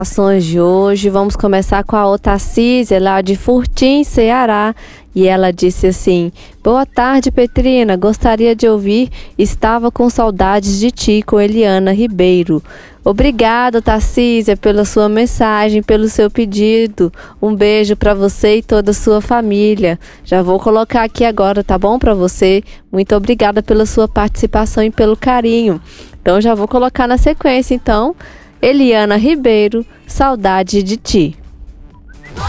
Ações de hoje, vamos começar com a Otacísia, lá de Furtim, Ceará, e ela disse assim: boa tarde, Petrina, gostaria de ouvir Estava com Saudades de Ti, com Eliana Ribeiro. Obrigada, Otacísia, pela sua mensagem, pelo seu pedido. Um beijo para você e toda a sua família. Já vou colocar aqui agora, tá bom, para você? Muito obrigada pela sua participação e pelo carinho. Então já vou colocar na sequência, então. Eliana Ribeiro, Saudade de Ti.